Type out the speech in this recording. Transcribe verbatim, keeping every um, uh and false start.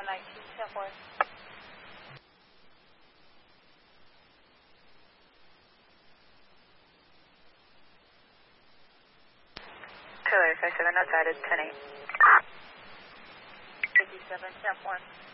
one nineteen, ten one. Charlie five seven outside is ten eight. fifty-seven, ten one.